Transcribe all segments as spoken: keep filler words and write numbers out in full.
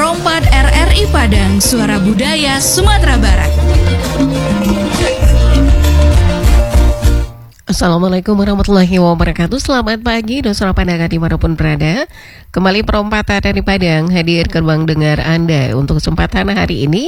Perompat R R I Padang, Suara Budaya Sumatera Barat. Assalamualaikum warahmatullahi wabarakatuh. Selamat pagi dan selamat pandangan dimanapun berada. Kembali Perompat R R I Padang hadir ke ruang dengar Anda untuk kesempatan hari ini,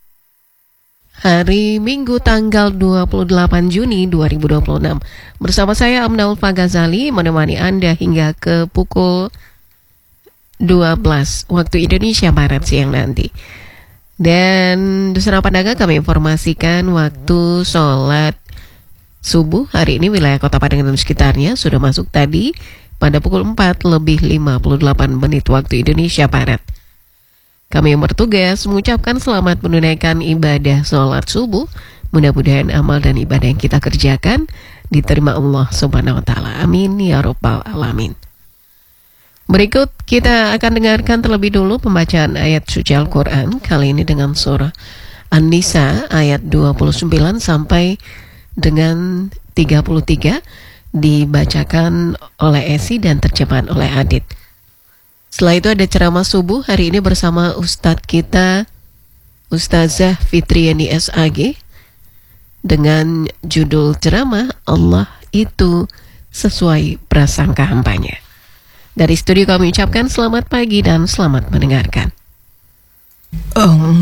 hari Minggu tanggal dua puluh delapan Juni dua ribu dua puluh enam. Bersama saya Amnaul Fagazali menemani Anda hingga ke pukul dua belas waktu Indonesia Barat siang nanti. Dan Dusana Pandaga kami informasikan waktu sholat subuh hari ini wilayah Kota Padang dan sekitarnya sudah masuk tadi pada pukul empat lebih lima puluh delapan menit waktu Indonesia Barat. Kami yang bertugas mengucapkan selamat menunaikan ibadah sholat subuh. Mudah-mudahan amal dan ibadah yang kita kerjakan diterima Allah Subhanahu wa Ta'ala. Amin ya Rabbal Alamin. Berikut kita akan dengarkan terlebih dulu pembacaan ayat suci Al-Quran, kali ini dengan surah An-Nisa ayat dua puluh sembilan sampai dengan tiga puluh tiga, dibacakan oleh Esi dan terjemahan oleh Adit. Setelah itu ada ceramah subuh hari ini bersama Ustadz kita, Ustazah Fitriani S A G, dengan judul ceramah Allah itu sesuai prasangka hambanya. Dari studio kami ucapkan selamat pagi dan selamat mendengarkan. Oh.